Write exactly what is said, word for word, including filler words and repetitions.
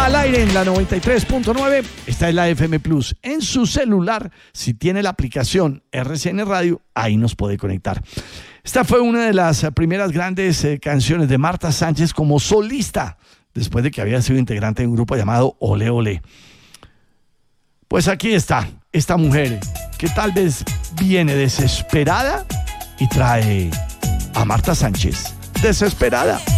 Al aire en la noventa y tres punto nueve, esta es la F M Plus. En su celular, si tiene la aplicación R C N Radio, ahí nos puede conectar. Esta fue una de las primeras grandes eh, canciones de Marta Sánchez como solista, después de que había sido integrante de un grupo llamado Olé Olé. Pues aquí está, esta mujer que tal vez viene desesperada y trae a Marta Sánchez desesperada.